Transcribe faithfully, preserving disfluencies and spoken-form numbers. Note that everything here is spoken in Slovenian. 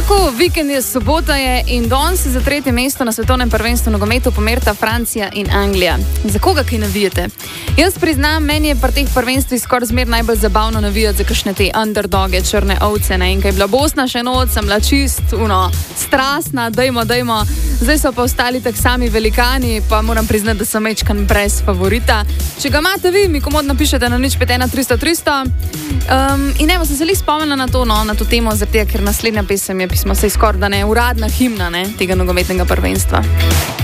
Tako, vikend je, sobota je in danes se za tretje mesto na svetovnem prvenstvu nogometu pomerita Francija in Anglija. Za koga kaj navijate? Jaz priznam, meni je pri teh prvenstvih skoraj zmer najbolj zabavno navijati za kakšne te underdoge, črne ovce, ne? In kaj je bila Bosna še noč, sem bila čist, uno, strastna, dajmo, dajmo. Zdaj so pa ostali tak sami velikani, pa moram priznati, da sem mečkan brez favorita. Če ga imate vi, mi komodno pišete na nič pet ena tristo tristo. Um, in evo, sem se li spomnila na to, no, na to temo, zato ker naslednja pesem je pismo, saj skoraj da ne, uradna himna, ne, tega nogometnega prvenstva.